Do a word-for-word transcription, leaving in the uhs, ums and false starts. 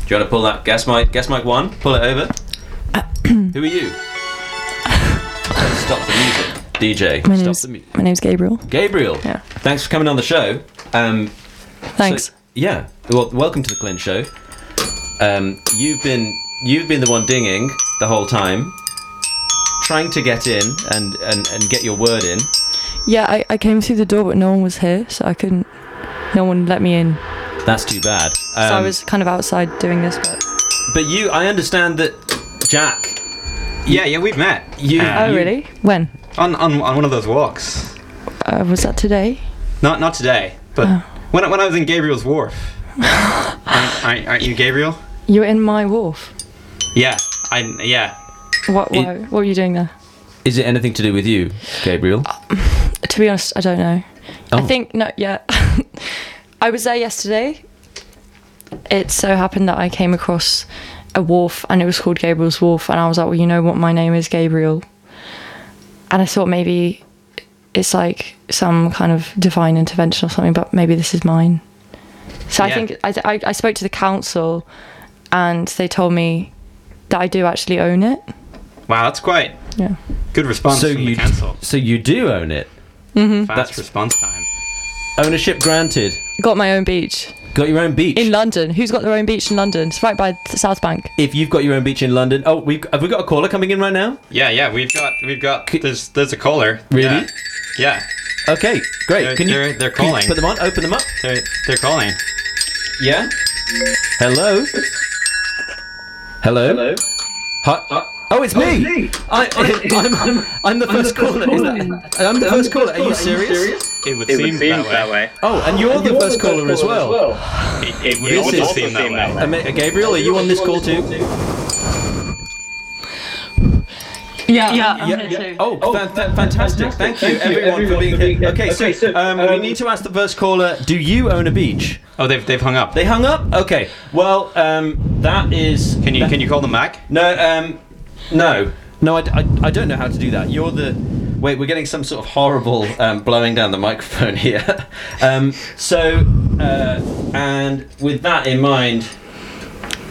Do you want to pull that guest mic? Guest mic one. Pull it over. Who are you? Okay, stop the music, D J. My stop name's the mu- my name's Gabriel. Gabriel. Yeah. Thanks for coming on the show. Um, Thanks. So, yeah. Well, welcome to the Clint Show. Um, you've been you've been the one dinging the whole time, trying to get in and, and, and get your word in. Yeah, I, I came through the door, but no one was here, so I couldn't. No one let me in. That's too bad. Um, So I was kind of outside doing this, but. But you, I understand that Jack. Yeah, yeah, we've met. You. Uh, Oh, you- really? When? On, on on one of those walks. Uh, was that today? Not not today, but Oh. when I- when I was in Gabriel's Wharf. aren't, aren't, aren't you Gabriel? You were in my wharf. Yeah, I yeah. What? It- Why, what were you doing there? Is it anything to do with you, Gabriel? To be honest, I don't know. I Oh. think no. Yeah, I was there yesterday. It so happened that I came across a wharf, and it was called Gabriel's Wharf, and I was like, well, you know what, my name is Gabriel, and I thought maybe it's like some kind of divine intervention or something, but maybe this is mine. So I Yeah. think I, I I spoke to the council, and they told me that I do actually own it. Wow, that's quite Yeah. good response So from you the council. so you do own it. Fast That's- response time. Ownership granted. Got my own beach Got your own beach. in London. Who's got their own beach in London? It's right by the South Bank. If you've got your own beach in London, oh, we've have we got a caller coming in right now? Yeah, yeah, we've got we've got there's there's a caller. Really? Yeah, Okay, great. They're- can you? they're- they're can you calling. put them on. Open them up. yeah. They're they're calling. Yeah. Hello. Hello. Hello. Hi. Oh, it's me. I, I'm, I'm, I'm the first caller. Is that, I'm the first caller. Are you serious? It would seem that way. Oh, and you're the first caller as well. It, it would This also is- seem that way. Uh, Ma- Gabriel, are you on this call too? Yeah. Yeah. Oh, fan- fa- fantastic! Thank you, everyone, for being here. Okay, so um, we need to ask the first caller: do you own a beach? Oh, they've they've hung up. They hung up. Okay. Well, um, that is. Can you can you call them back? No. Um, no. No, I, I, I don't know how to do that. You're the. Wait, we're getting some sort of horrible um, blowing down the microphone here. um, so, uh, and with that in mind,